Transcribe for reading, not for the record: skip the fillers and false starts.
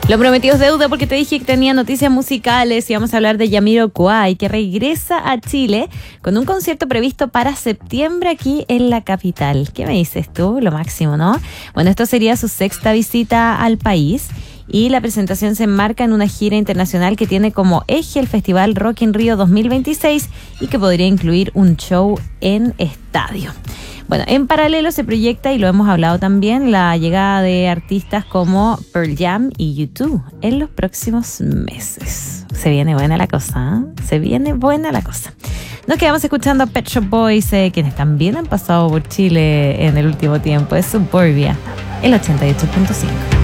Lo prometido es deuda porque te dije que tenía noticias musicales y vamos a hablar de Jamiroquai, que regresa a Chile con un concierto previsto para septiembre aquí en la capital. ¿Qué me dices tú? Lo máximo, ¿no? Bueno, esto sería su sexta visita al país y la presentación se enmarca en una gira internacional que tiene como eje el Festival Rock in Rio 2026 y que podría incluir un show en estadio. Bueno, en paralelo se proyecta, y lo hemos hablado también, la llegada de artistas como Pearl Jam y U2 en los próximos meses. Se viene buena la cosa, ¿eh? Se viene buena la cosa. Nos quedamos escuchando a Pet Shop Boys, quienes también han pasado por Chile en el último tiempo. Es Suburbia, el 88.5.